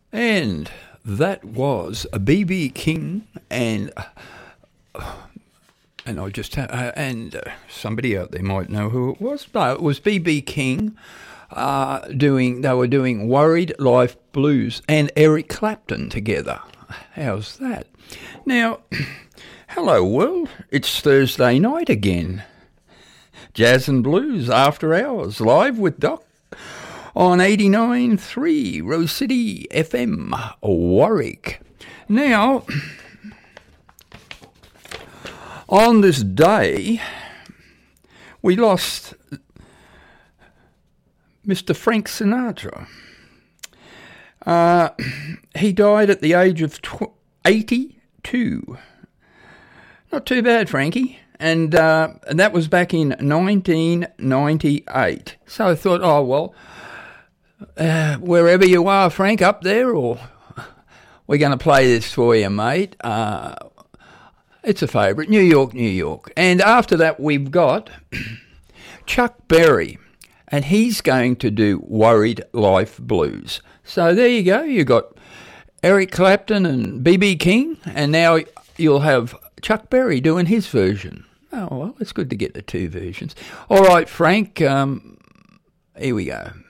And that was a BB King and I just somebody out there might know who it was. No, it was BB King. They were doing Worried Life Blues and Eric Clapton together. How's that? Now, hello world. It's Thursday night again. Jazz and Blues After Hours live with Doc on 89.3 Rose City FM, Warwick. Now, on this day, we lost Mr. Frank Sinatra. He died at the age of 82. Not too bad, Frankie. And that was back in 1998. So I thought, oh, well, wherever you are, Frank, up there, or we're going to play this for you, mate. It's a favourite, New York, New York. And after that, we've got Chuck Berry, and he's going to do Worried Life Blues. So there you go. You got Eric Clapton and BB King, and now you'll have Chuck Berry doing his version. Oh, well, it's good to get the two versions. All right, Frank, here we go.